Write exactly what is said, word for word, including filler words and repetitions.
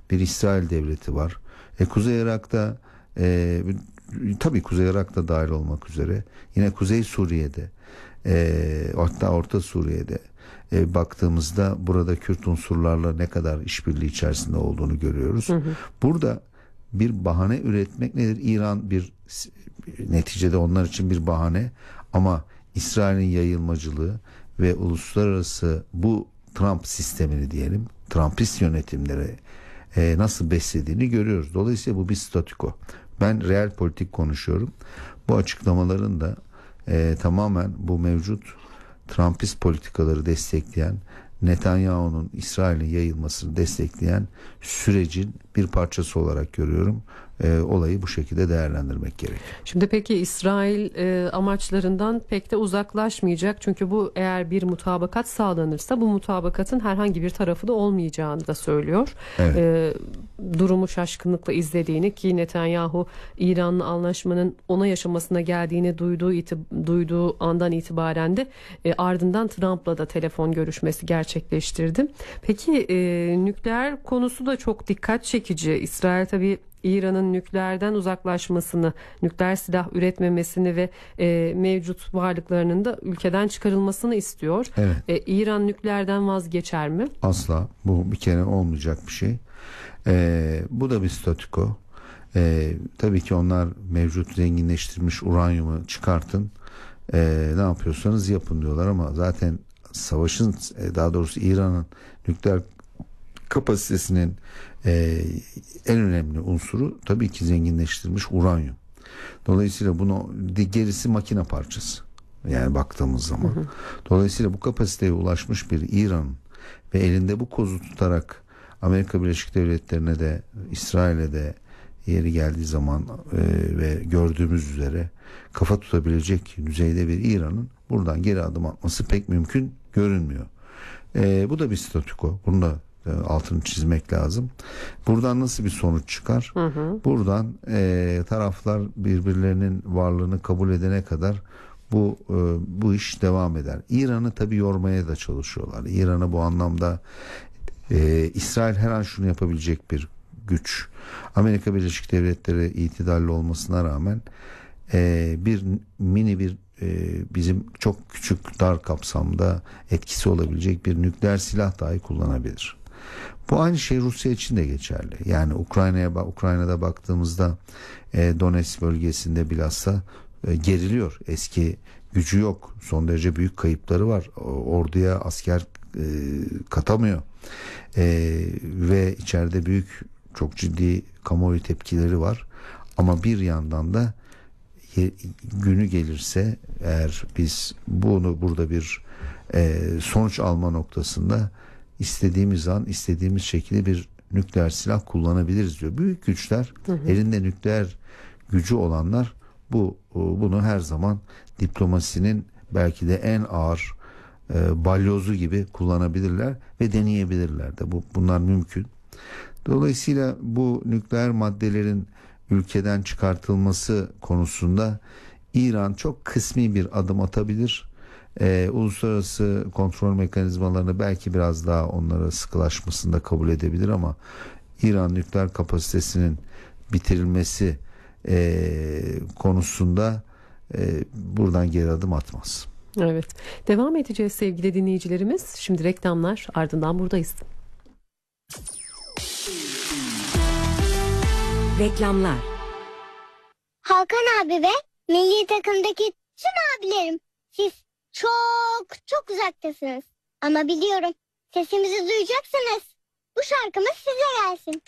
bir İsrail devleti var. E, Kuzey Irak'ta e, tabii Kuzey Irak'ta dahil olmak üzere yine Kuzey Suriye'de e, hatta Orta Suriye'de e, baktığımızda burada Kürt unsurlarla ne kadar işbirliği içerisinde olduğunu görüyoruz. Hı hı. Burada bir bahane üretmek nedir? İran bir neticede onlar için bir bahane ama İsrail'in yayılmacılığı ve uluslararası bu Trump sistemini diyelim, Trumpist yönetimleri e, nasıl beslediğini görüyoruz. Dolayısıyla bu bir statüko. Ben real politik konuşuyorum. Bu açıklamaların da e, tamamen bu mevcut Trumpist politikaları destekleyen, Netanyahu'nun İsrail'in yayılmasını destekleyen sürecin bir parçası olarak görüyorum. E, olayı bu şekilde değerlendirmek gerekiyor. Şimdi peki İsrail e, amaçlarından pek de uzaklaşmayacak. Çünkü bu eğer bir mutabakat sağlanırsa bu mutabakatın herhangi bir tarafı da olmayacağını da söylüyor. Evet. E, durumu şaşkınlıkla izlediğini ki Netanyahu İran'la anlaşmanın ona yaşamasına geldiğini duyduğu, itib- duyduğu andan itibaren de e, ardından Trump'la da telefon görüşmesi gerçekleştirdi. Peki e, nükleer konusu da çok dikkat çekici. İsrail tabii İran'ın nükleerden uzaklaşmasını, nükleer silah üretmemesini ve e, mevcut varlıklarının da ülkeden çıkarılmasını istiyor. Evet. E, İran nükleerden vazgeçer mi? Asla. Bu bir kere olmayacak bir şey. E, bu da bir statüko. E, tabii ki onlar mevcut zenginleştirilmiş uranyumu çıkartın. E, ne yapıyorsanız yapın diyorlar ama zaten savaşın, daha doğrusu İran'ın nükleer kapasitesinin e, en önemli unsuru tabii ki zenginleştirilmiş uranyum. Dolayısıyla bunu gerisi makine parçası. Yani baktığımız zaman. Hı hı. Dolayısıyla bu kapasiteye ulaşmış bir İran ve elinde bu kozu tutarak Amerika Birleşik Devletleri'ne de İsrail'e de yeri geldiği zaman e, ve gördüğümüz üzere kafa tutabilecek düzeyde bir İran'ın buradan geri adım atması pek mümkün görünmüyor. E, bu da bir statüko. Bunu da altını çizmek lazım. Buradan nasıl bir sonuç çıkar? Hı hı. Buradan e, taraflar birbirlerinin varlığını kabul edene kadar bu e, bu iş devam eder. İran'ı tabii yormaya da çalışıyorlar. İran'ı bu anlamda e, İsrail her an şunu yapabilecek bir güç. Amerika Birleşik Devletleri itidalli olmasına rağmen e, bir mini bir e, bizim çok küçük dar kapsamda etkisi olabilecek bir nükleer silah dahi kullanabilir. Bu aynı şey Rusya için de geçerli. Yani Ukrayna'ya Ukrayna'da baktığımızda e, Donetsk bölgesinde bilhassa e, geriliyor. Eski gücü yok. Son derece büyük kayıpları var. Orduya asker e, katamıyor. E, ve içeride büyük çok ciddi kamuoyu tepkileri var. Ama bir yandan da ye, günü gelirse eğer biz bunu burada bir e, sonuç alma noktasında İstediğimiz an istediğimiz şekilde bir nükleer silah kullanabiliriz diyor. Büyük güçler, hı hı. elinde nükleer gücü olanlar bu bunu her zaman diplomasinin belki de en ağır e, balyozu gibi kullanabilirler ve deneyebilirler de. Bu bunlar mümkün. Dolayısıyla bu nükleer maddelerin ülkeden çıkartılması konusunda İran çok kısmi bir adım atabilir. Ee, uluslararası kontrol mekanizmalarını belki biraz daha onlara sıkılaşmasında kabul edebilir ama İran nükleer kapasitesinin bitirilmesi e, konusunda e, buradan geri adım atmaz. Evet. Devam edeceğiz sevgili dinleyicilerimiz. Şimdi reklamlar, ardından buradayız. Reklamlar. Hakan abi ve milli takımdaki tüm abilerim, siz çok çok uzaktasınız. Ama biliyorum, sesimizi duyacaksınız. Bu şarkımız size gelsin.